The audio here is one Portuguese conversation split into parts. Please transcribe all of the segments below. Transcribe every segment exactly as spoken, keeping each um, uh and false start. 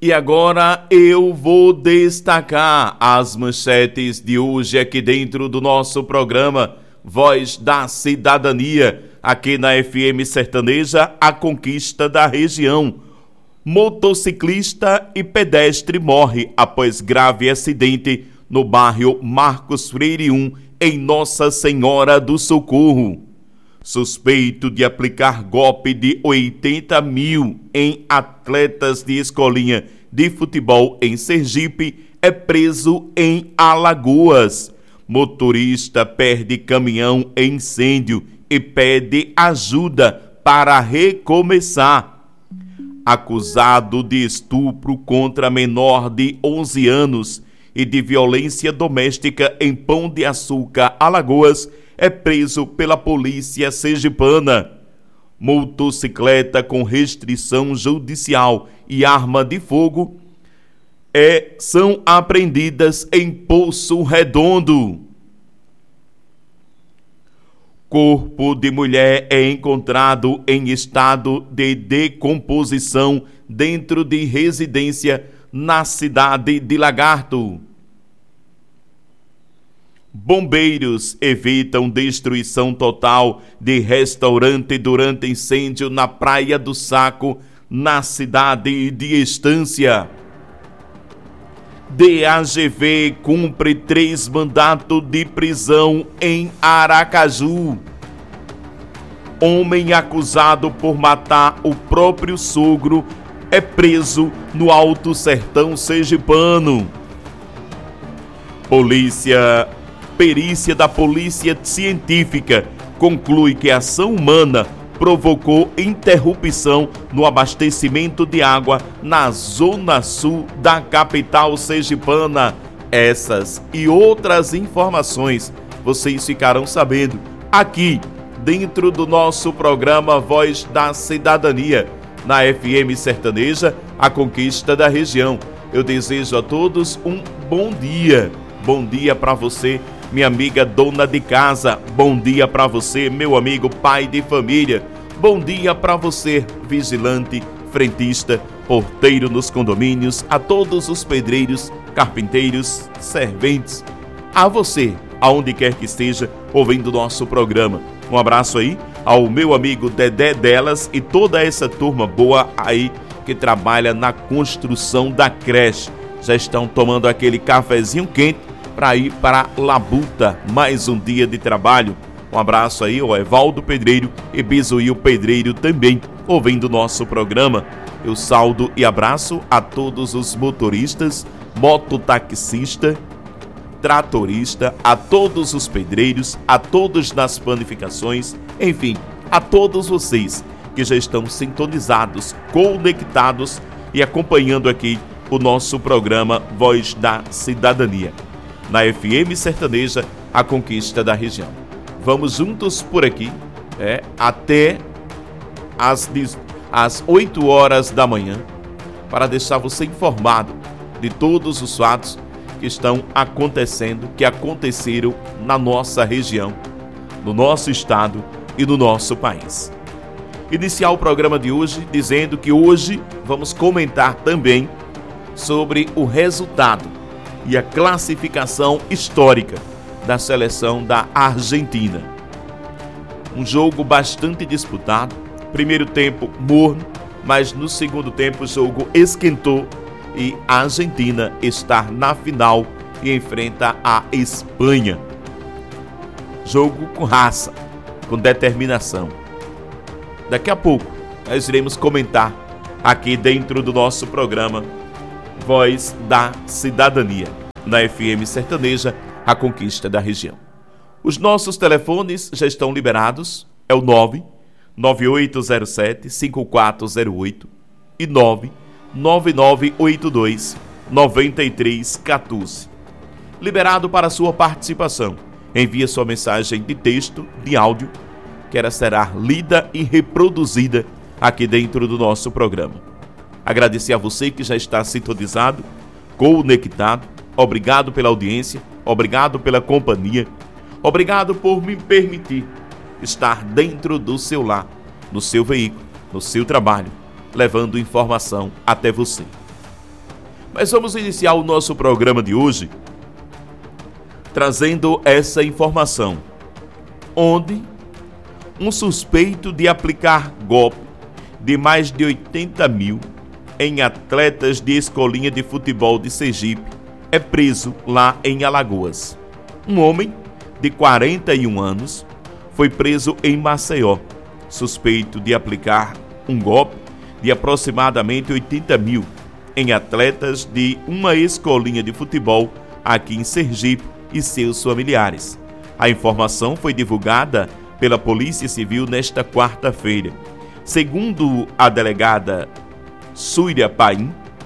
E agora eu vou destacar as manchetes de hoje aqui dentro do nosso programa Voz da Cidadania, aqui na F M Sertaneja, a conquista da região. Motociclista e pedestre morre após grave acidente no bairro Marcos Freire um, em Nossa Senhora do Socorro. Suspeito de aplicar golpe de oitenta mil em atletas de escolinha de futebol em Sergipe é preso em Alagoas. Motorista perde caminhão em incêndio e pede ajuda para recomeçar. Acusado de estupro contra menor de onze anos e de violência doméstica em Pão de Açúcar, Alagoas, é preso pela polícia sergipana. Motocicleta com restrição judicial e arma de fogo é, são apreendidas em Poço Redondo. Corpo de mulher é encontrado em estado de decomposição dentro de residência na cidade de Lagarto. Bombeiros evitam destruição total de restaurante durante incêndio na Praia do Saco, na cidade de Estância. D A G V cumpre três mandatos de prisão em Aracaju. Homem acusado por matar o próprio sogro é preso no Alto Sertão sergipano. Polícia, perícia da Polícia Científica conclui que a ação humana provocou interrupção no abastecimento de água na zona sul da capital sergipana. Essas e outras informações vocês ficarão sabendo aqui dentro do nosso programa Voz da Cidadania, na F M Sertaneja, a conquista da região. Eu desejo a todos um bom dia. Bom dia para você, minha amiga dona de casa. Bom dia para você, meu amigo pai de família. Bom dia para você, vigilante, frentista, porteiro nos condomínios, a todos os pedreiros, carpinteiros, serventes, a você, aonde quer que esteja, ouvindo o nosso programa. Um abraço aí ao meu amigo Dedé Delas e toda essa turma boa aí que trabalha na construção da creche. Já estão tomando aquele cafezinho quente para ir para a labuta, mais um dia de trabalho. Um abraço aí ao Evaldo Pedreiro e Bizuíl Pedreiro também, ouvindo o nosso programa. Eu saldo e abraço a todos os motoristas, mototaxista, tratorista, a todos os pedreiros, a todos nas panificações, enfim, a todos vocês que já estão sintonizados, conectados e acompanhando aqui o nosso programa Voz da Cidadania, na F M Sertaneja, a conquista da região. Vamos juntos por aqui, é, até as, as oito horas da manhã, para deixar você informado de todos os fatos que estão acontecendo, que aconteceram na nossa região, no nosso estado e no nosso país. Iniciar o programa de hoje dizendo que hoje vamos comentar também sobre o resultado e a classificação histórica da seleção da Argentina. Um jogo bastante disputado, primeiro tempo morno, mas no segundo tempo o jogo esquentou e a Argentina está na final e enfrenta a Espanha. Jogo com raça, com determinação. Daqui a pouco nós iremos comentar aqui dentro do nosso programa Voz da Cidadania, na F M Sertaneja, a conquista da região. Os nossos telefones já estão liberados, é o nove nove oito zero sete cinco quatro zero oito e nove nove nove oito dois nove três um quatro. Liberado para sua participação. Envie sua mensagem de texto, de áudio, que ela será lida e reproduzida aqui dentro do nosso programa. Agradecer a você que já está sintonizado, conectado. Obrigado pela audiência, obrigado pela companhia, obrigado por me permitir estar dentro do seu lar, no seu veículo, no seu trabalho, levando informação até você. Mas vamos iniciar o nosso programa de hoje trazendo essa informação, onde um suspeito de aplicar golpe de mais de oitenta mil em atletas de escolinha de futebol de Sergipe é preso lá em Alagoas. Um homem de quarenta e um anos foi preso em Maceió, suspeito de aplicar um golpe de aproximadamente oitenta mil em atletas de uma escolinha de futebol aqui em Sergipe e seus familiares. A informação foi divulgada pela Polícia Civil nesta quarta-feira. Segundo a delegada Súria Paim,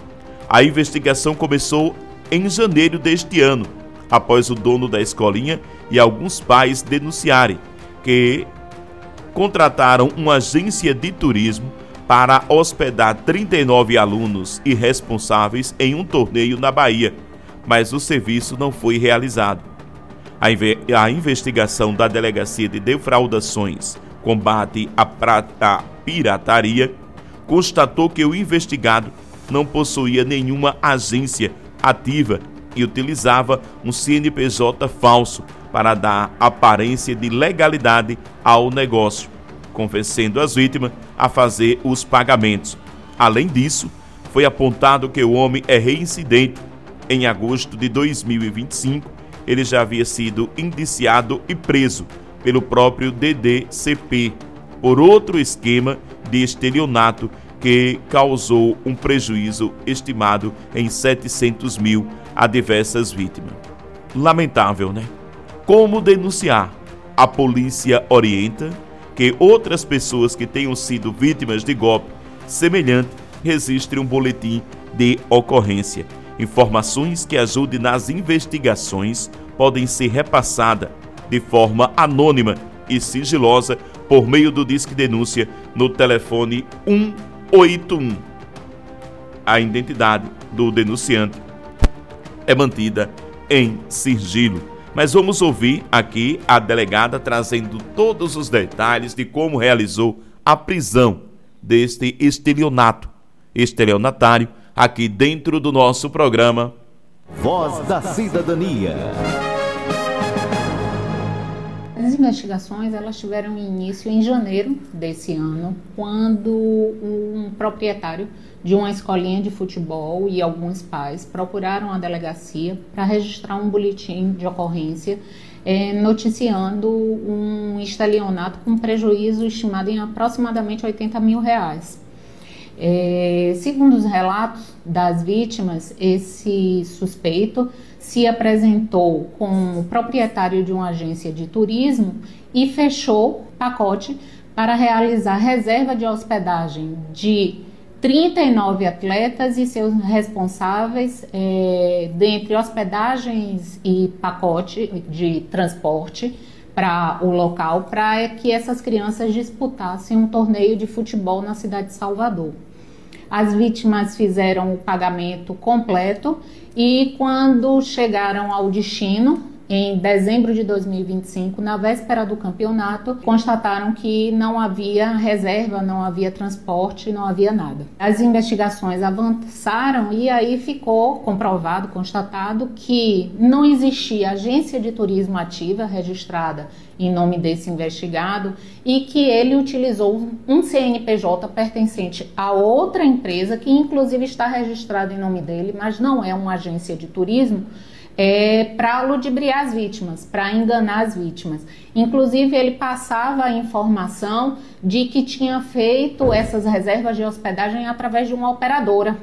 a investigação começou em janeiro deste ano, após o dono da escolinha e alguns pais denunciarem que contrataram uma agência de turismo para hospedar trinta e nove alunos irresponsáveis em um torneio na Bahia, mas o serviço não foi realizado. A, inve- a investigação da Delegacia de Defraudações, Combate à, pra- à Pirataria, constatou que o investigado não possuía nenhuma agência ativa e utilizava um C N P J falso para dar aparência de legalidade ao negócio, convencendo as vítimas a fazer os pagamentos. Além disso, foi apontado que o homem é reincidente. Em agosto de dois mil e vinte e cinco, ele já havia sido indiciado e preso pelo próprio D D C P por outro esquema de estelionato que causou um prejuízo estimado em setecentos mil a diversas vítimas. Lamentável, né? Como denunciar? A polícia orienta que outras pessoas que tenham sido vítimas de golpe semelhante registrem um boletim de ocorrência. Informações que ajudem nas investigações podem ser repassadas de forma anônima e sigilosa por meio do Disque Denúncia no telefone um oito um. A identidade do denunciante é mantida em sigilo. Mas vamos ouvir aqui a delegada trazendo todos os detalhes de como realizou a prisão deste estelionato, estelionatário, aqui dentro do nosso programa Voz da Cidadania. As investigações elas tiveram início em janeiro desse ano, quando um proprietário de uma escolinha de futebol e alguns pais procuraram a delegacia para registrar um boletim de ocorrência eh, noticiando um estelionato com prejuízo estimado em aproximadamente oitenta mil reais. É, segundo os relatos das vítimas, esse suspeito se apresentou como proprietário de uma agência de turismo e fechou pacote para realizar reserva de hospedagem de trinta e nove atletas e seus responsáveis, é, dentre hospedagens e pacote de transporte para o local, para que essas crianças disputassem um torneio de futebol na cidade de Salvador. As vítimas fizeram o pagamento completo e, quando chegaram ao destino, em dezembro de dois mil e vinte e cinco, na véspera do campeonato, constataram que não havia reserva, não havia transporte, não havia nada. As investigações avançaram e aí ficou comprovado, constatado, que não existia agência de turismo ativa registrada em nome desse investigado e que ele utilizou um C N P J pertencente a outra empresa, que inclusive está registrada em nome dele, mas não é uma agência de turismo, É, para ludibriar as vítimas, para enganar as vítimas. Inclusive, ele passava a informação de que tinha feito essas reservas de hospedagem através de uma operadora.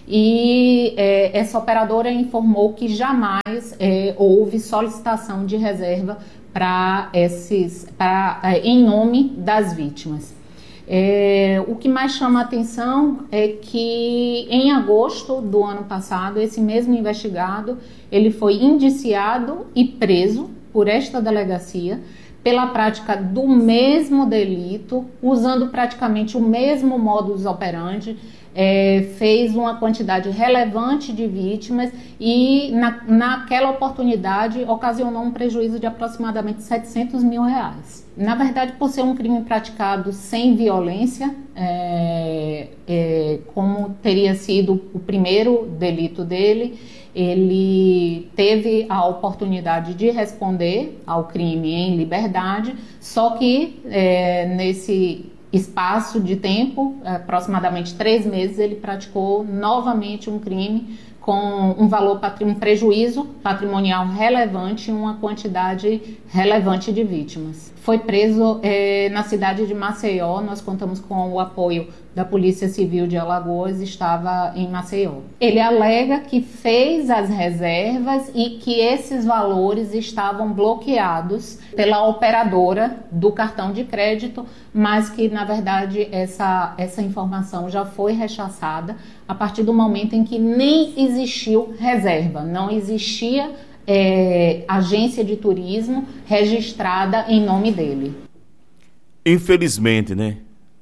E é, essa operadora informou que jamais é, houve solicitação de reserva para esses, pra, é, em nome das vítimas. É, o que mais chama a atenção é que em agosto do ano passado, esse mesmo investigado, ele foi indiciado e preso por esta delegacia pela prática do mesmo delito, usando praticamente o mesmo modus operandi, é, fez uma quantidade relevante de vítimas e na, naquela oportunidade ocasionou um prejuízo de aproximadamente setecentos mil reais. Na verdade, por ser um crime praticado sem violência, é, é, como teria sido o primeiro delito dele, ele teve a oportunidade de responder ao crime em liberdade, só que é, nesse espaço de tempo, aproximadamente três meses, ele praticou novamente um crime com um valor, um prejuízo patrimonial relevante e uma quantidade relevante de vítimas. Foi preso é, na cidade de Maceió. Nós contamos com o apoio da Polícia Civil de Alagoas, estava em Maceió. Ele alega que fez as reservas e que esses valores estavam bloqueados pela operadora do cartão de crédito, mas que, na verdade, essa, essa informação já foi rechaçada a partir do momento em que nem existiu reserva, não existia é, agência de turismo registrada em nome dele. Infelizmente, né?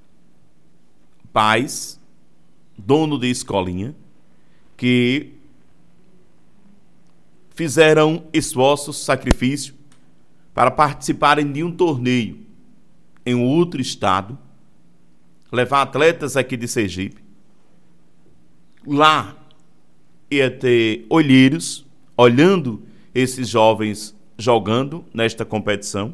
Pais, dono de escolinha, que fizeram esforços, sacrifício para participarem de um torneio em um outro estado, levar atletas aqui de Sergipe. Lá ia ter olheiros olhando esses jovens jogando nesta competição.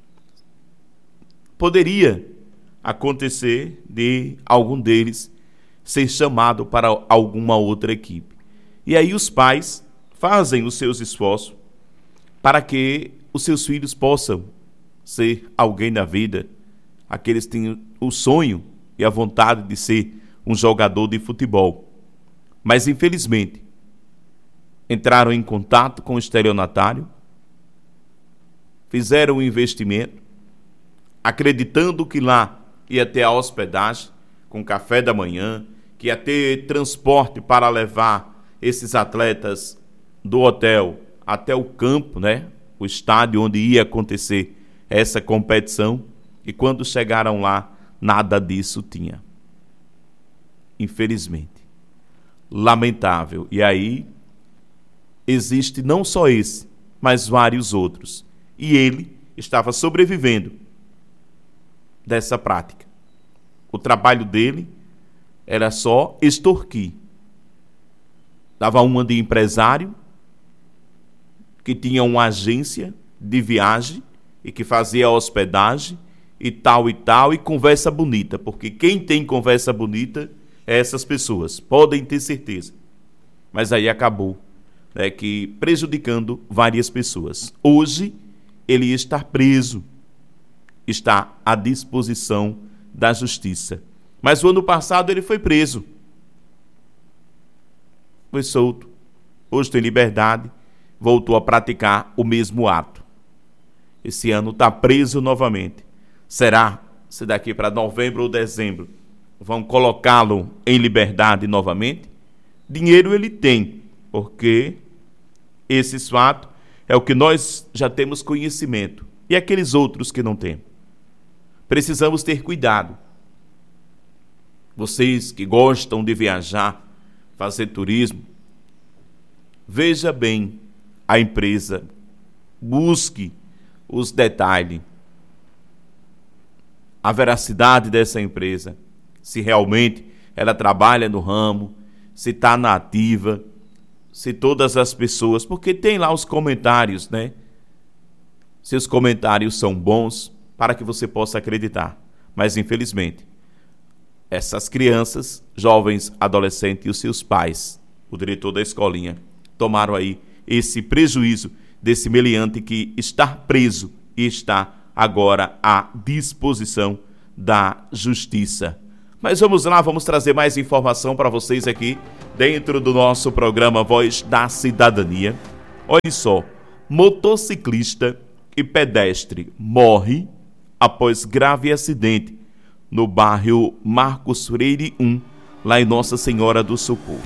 Poderia acontecer de algum deles ser chamado para alguma outra equipe. E aí os pais fazem os seus esforços para que os seus filhos possam ser alguém na vida, aqueles que têm o sonho e a vontade de ser um jogador de futebol. Mas, infelizmente, entraram em contato com o estelionatário, fizeram um investimento, acreditando que lá ia ter a hospedagem com café da manhã, que ia ter transporte para levar esses atletas do hotel até o campo, né? O estádio onde ia acontecer essa competição. E quando chegaram lá, nada disso tinha. Infelizmente. Lamentável. E aí, existe não só esse, mas vários outros. E ele estava sobrevivendo dessa prática. O trabalho dele era só extorquir. Dava uma de empresário, que tinha uma agência de viagem e que fazia hospedagem e tal e tal, e conversa bonita, porque quem tem conversa bonita é essas pessoas, podem ter certeza. Mas aí acabou, né, que prejudicando várias pessoas. Hoje, ele está preso, está à disposição da justiça. Mas o ano passado ele foi preso. Foi solto. Hoje tem liberdade, voltou a praticar o mesmo ato. Esse ano está preso novamente. Será, se daqui para novembro ou dezembro, vão colocá-lo em liberdade novamente? Dinheiro ele tem, porque esses fatos é o que nós já temos conhecimento. E aqueles outros que não têm. Precisamos ter cuidado. Vocês que gostam de viajar, fazer turismo, veja bem a empresa, busque os detalhes, a veracidade dessa empresa, se realmente ela trabalha no ramo, se está na ativa, se todas as pessoas, porque tem lá os comentários, né? Se os comentários são bons, para que você possa acreditar. Mas, infelizmente, essas crianças, jovens, adolescentes e os seus pais, o diretor da escolinha, tomaram aí esse prejuízo desse meliante que está preso e está agora à disposição da justiça. Mas vamos lá, vamos trazer mais informação para vocês aqui dentro do nosso programa Voz da Cidadania. Olha só, motociclista e pedestre morre após grave acidente no bairro Marcos Freire um, lá em Nossa Senhora do Socorro.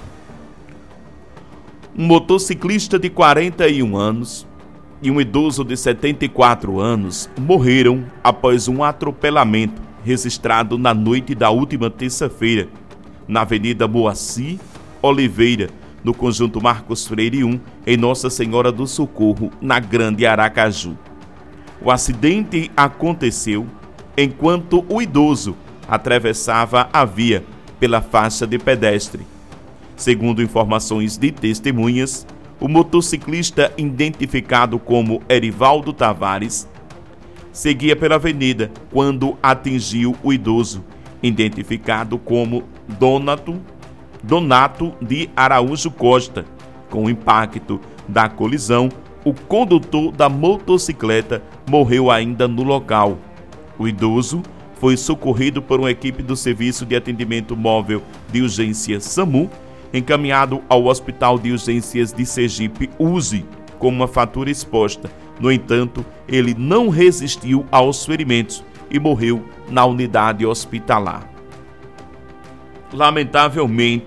Um motociclista de quarenta e um anos e um idoso de setenta e quatro anos morreram após um atropelamento registrado na noite da última terça-feira na Avenida Moacir Oliveira, no Conjunto Marcos Freire um, em Nossa Senhora do Socorro, na Grande Aracaju. O acidente aconteceu enquanto o idoso atravessava a via pela faixa de pedestre. Segundo informações de testemunhas, o motociclista, identificado como Erivaldo Tavares, seguia pela avenida quando atingiu o idoso, identificado como Donato, Donato de Araújo Costa. Com o impacto da colisão, o condutor da motocicleta morreu ainda no local. O idoso foi socorrido por uma equipe do Serviço de Atendimento Móvel de Urgência SAMU, encaminhado ao Hospital de Urgências de Sergipe, U S I, com uma fratura exposta. No entanto, ele não resistiu aos ferimentos e morreu na unidade hospitalar. Lamentavelmente,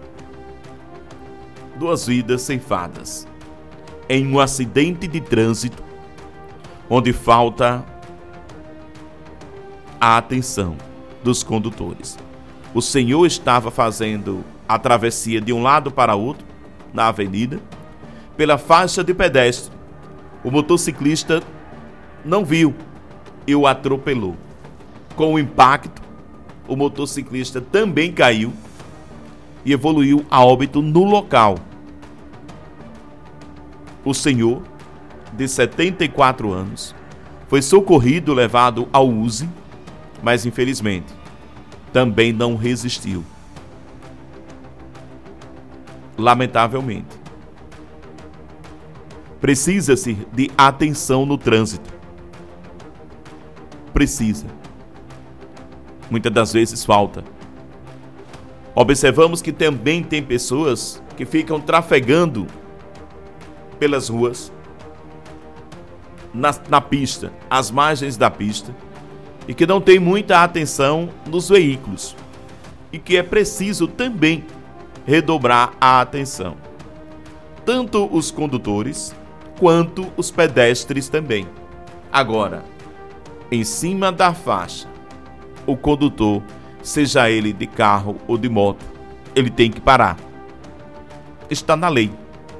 duas vidas ceifadas em um acidente de trânsito onde falta a atenção dos condutores. O senhor estava fazendo a travessia de um lado para outro na avenida, pela faixa de pedestre. O motociclista não viu e o atropelou. Com o impacto, o motociclista também caiu e evoluiu a óbito no local. O senhor, de setenta e quatro anos, foi socorrido, levado ao U S I, mas infelizmente também não resistiu. Lamentavelmente, precisa-se de atenção no trânsito. Precisa. Muitas das vezes falta. Observamos que também tem pessoas que ficam trafegando pelas ruas, na, na pista, às margens da pista, e que não tem muita atenção nos veículos, e que é preciso também redobrar a atenção. Tanto os condutores, quanto os pedestres também. Agora, em cima da faixa, o condutor, seja ele de carro ou de moto, ele tem que parar. Está na lei.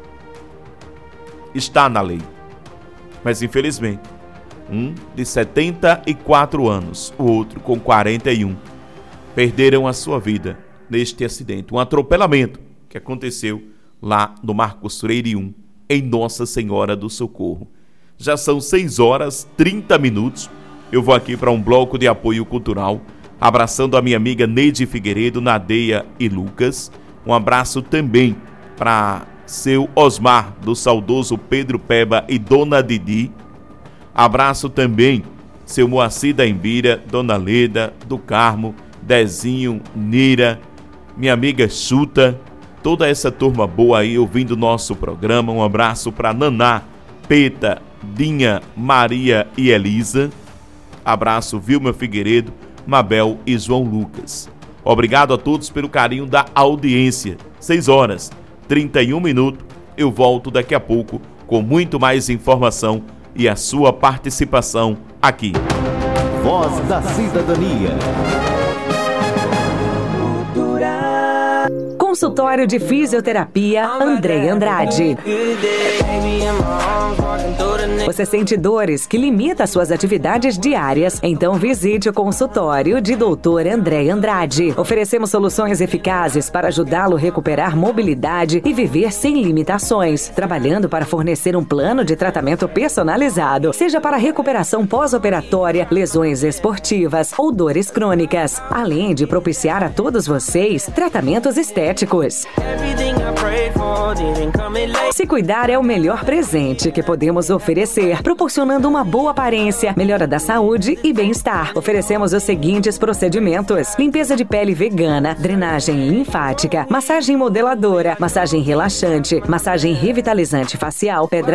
Está na lei. Mas infelizmente, um de setenta e quatro anos, o outro com quarenta e um, perderam a sua vida neste acidente. Um atropelamento que aconteceu lá no Marcos Freire um, em Nossa Senhora do Socorro. Já são seis horas e trinta minutos. Eu vou aqui para um bloco de apoio cultural, abraçando a minha amiga Neide Figueiredo, Nadeia e Lucas. Um abraço também para seu Osmar, do saudoso Pedro Peba e Dona Didi. Abraço também seu Moacir da Embira, Dona Leda, do Carmo, Dezinho, Nira, minha amiga Chuta, toda essa turma boa aí ouvindo o nosso programa. Um abraço para Naná, Peta, Dinha, Maria e Elisa. Abraço Vilma Figueiredo, Mabel e João Lucas. Obrigado a todos pelo carinho da audiência. seis horas e trinta e um minutos. Eu volto daqui a pouco com muito mais informação e a sua participação aqui. Voz da Cidadania. Consultório de Fisioterapia André Andrade. Você sente dores que limitam suas atividades diárias? Então visite o consultório de doutor André Andrade. Oferecemos soluções eficazes para ajudá-lo a recuperar mobilidade e viver sem limitações, trabalhando para fornecer um plano de tratamento personalizado, seja para recuperação pós-operatória, lesões esportivas ou dores crônicas, além de propiciar a todos vocês tratamentos estéticos. Se cuidar é o melhor presente que podemos oferecer, proporcionando uma boa aparência, melhora da saúde e bem-estar. Oferecemos os seguintes procedimentos: limpeza de pele vegana, drenagem linfática, massagem modeladora, massagem relaxante, massagem revitalizante facial, pedra